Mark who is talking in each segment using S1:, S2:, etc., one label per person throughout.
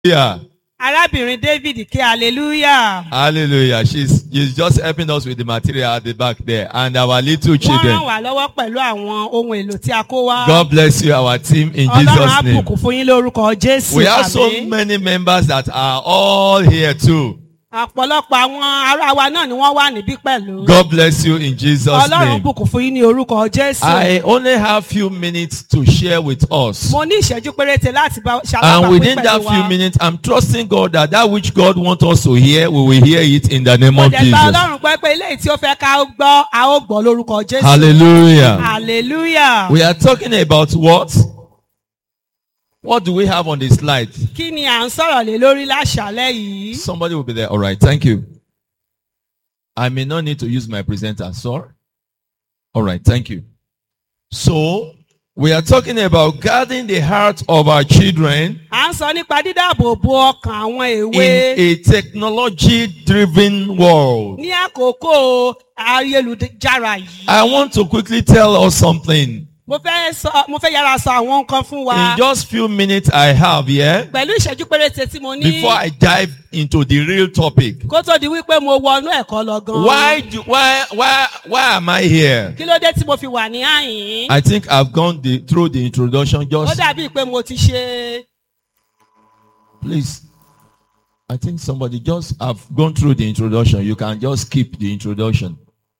S1: Yeah.
S2: Arábìnrin David ké hallelujah.
S1: Hallelujah. She's just helping us with the material at the back there and our little
S2: Wọ́n
S1: children.
S2: ràn wá lọ́wọ́ pẹ̀lú àwọn ohun èlò tí a kó wá.
S1: God bless you, our team, in
S2: Ọlọ́run
S1: Jesus'
S2: á
S1: name.
S2: bùkún fún yín lórúkọ Jésù.
S1: We have so
S2: Àmín.
S1: many members that are all here too.
S2: Ọ̀pọ̀lọpọ̀ àwọn ará wa náà ni wọ́n wà níbí pẹ̀lú.
S1: God bless you in Jesus'
S2: Ọlọ́run
S1: name.
S2: bùkún fún yín ní orúkọ Jésù.
S1: I only have few minutes to share with us.
S2: Mo ní ìṣẹ́jú péréte láti
S1: And
S2: ṣàlàyé
S1: within
S2: pẹ̀lú
S1: that few
S2: wa.
S1: minutes, I'm trusting God that which God wants us to hear, we will hear it in the name
S2: Mo
S1: of
S2: dẹ̀ gba
S1: Jesus.
S2: Ọlọ́run pé eléyìí tí ó fẹ́ ká gbọ́, a ó gbọ́ lórúkọ Jésù.
S1: Hallelujah.
S2: Hallelujah.
S1: We are talking about what? What do we have on the slide?
S2: Kí ni à ń sọ̀rọ̀ lé lórí láṣálẹ́ yìí?
S1: Somebody will be there. All right. Thank you. I may not need to use my presenter. Sorry. All right. Thank you. So, we are talking about guarding the heart of our children
S2: À ń sọ nípa dídáàbò bo ọkàn àwọn
S1: in
S2: èwe
S1: a technology-driven world.
S2: ní àkókò ayélujára yìí.
S1: I want to quickly tell us something.
S2: Mo fẹ́ yára sọ àwọn nǹkan fún wa.
S1: In just few minutes I have here,
S2: Pẹ̀lú ìṣẹ́jú péréte tí mo ní.
S1: before I dive into the real topic.
S2: Kó tó di wípé mo wọnú ẹ̀kọ́ lọ gan.
S1: Why am I here?
S2: Kí ló dé tí mo fi wà ní àyín?
S1: I think I've gone through the introduction.
S2: Ó
S1: Just
S2: dàbí pé mo ti ṣe.
S1: please, I think somebody just have gone through the introduction. You can just skip the introduction.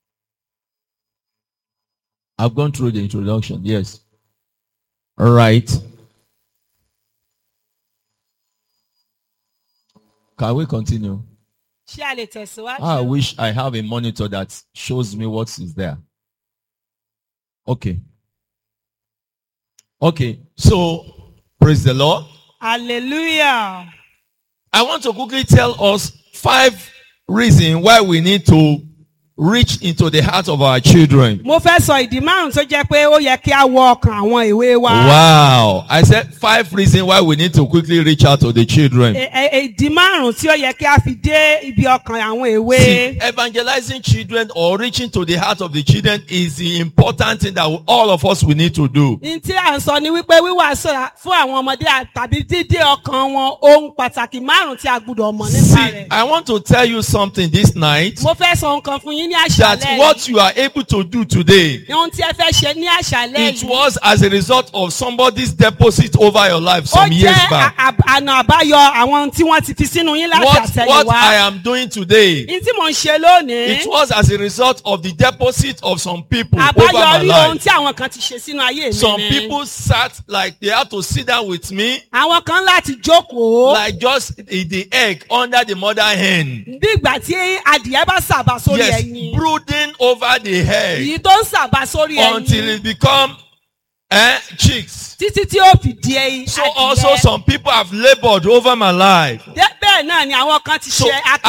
S1: I've gone through the introduction. Yes. All right. Can we continue?
S2: Ṣé a lè tẹ̀síwájú?
S1: I wish I have a monitor that shows me what is there. Okay. Okay. So, praise the Lord.
S2: Hallelujah.
S1: I want to quickly tell us 5 reasons why we need to reach into the heart of our children.
S2: Mo fẹ́ sọ ìdí márùn-ún tó jẹ́ pé ó yẹ kí a wọ ọkàn àwọn ìwé wa.
S1: Wow. I said 5 reasons why we need to quickly reach out to the children.
S2: Ìdí márùn-ún tí ó yẹ kí a fi dé ibi ọkàn àwọn ìwé.
S1: See, evangelizing children or reaching to the heart of the children is the important thing that all of us we need to do.
S2: Ní tí à ń sọ ni wípé wíwàásù fún àwọn ọmọdé tàbí dídé ọkàn wọn ohun pàtàkì márùn-ún tí a gbọ́dọ̀ mọ̀ nípa
S1: See,
S2: rẹ̀.
S1: I want to tell you something this night.
S2: Mo fẹ́ sọ nǹkan fún yín ní
S1: That
S2: àṣálẹ́.
S1: what you are able to do today,
S2: Ohun tí ẹ fẹ́ ṣe ní àṣálẹ́
S1: it
S2: yìí.
S1: was as a result of somebody's deposit over your life
S2: Ó
S1: some years
S2: jẹ́
S1: back.
S2: àna àbáyọ àwọn tí wọ́n ti fi sínú yín láti
S1: What I
S2: àtẹ̀yìnwá.
S1: am doing today,
S2: Ní tí mò ń ṣe lónìí.
S1: it was as a result of the deposit of some people over my
S2: Àbáyọrí ohun
S1: life.
S2: tí àwọn kan ti ṣe sínú ayé mi
S1: Some
S2: ni.
S1: people sat like they had to sit down with me,
S2: Àwọn kan láti jókòó.
S1: like just the egg under the mother hen.
S2: Bí ìgbà tí adìyẹ bá sàbà sórí
S1: Yes,
S2: ẹyin.
S1: brooding over the egg
S2: Èyí tó ń sàbà sórí
S1: until
S2: ẹyin.
S1: it become chicks.
S2: Títí tí ó fi di ẹyin.
S1: So also some people have labored over my life.
S2: Bẹ́ẹ̀ náà ni àwọn kan ti
S1: So
S2: ṣe
S1: I